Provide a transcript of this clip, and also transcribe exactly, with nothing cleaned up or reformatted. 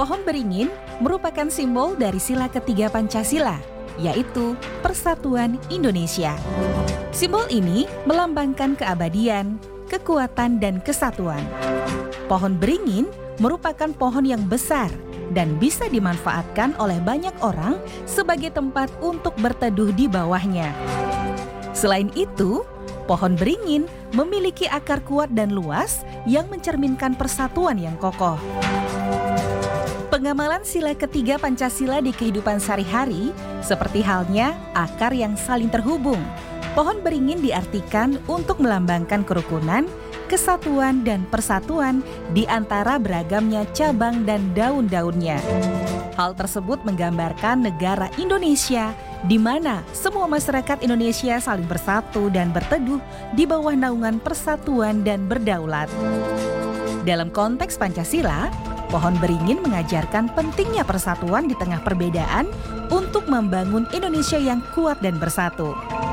Pohon beringin merupakan simbol dari sila ketiga Pancasila, yaitu Persatuan Indonesia. Simbol ini melambangkan keabadian, kekuatan, dan kesatuan. Pohon beringin merupakan pohon yang besar dan bisa dimanfaatkan oleh banyak orang sebagai tempat untuk berteduh di bawahnya. Selain itu, pohon beringin memiliki akar kuat dan luas yang mencerminkan persatuan yang kokoh. Pengamalan sila ketiga Pancasila di kehidupan sehari-hari seperti halnya akar yang saling terhubung. Pohon beringin diartikan untuk melambangkan kerukunan, kesatuan, dan persatuan di antara beragamnya cabang dan daun-daunnya. Hal tersebut menggambarkan negara Indonesia di mana semua masyarakat Indonesia saling bersatu dan berteduh di bawah naungan persatuan dan berdaulat. Dalam konteks Pancasila, pohon beringin mengajarkan pentingnya persatuan di tengah perbedaan untuk membangun Indonesia yang kuat dan bersatu.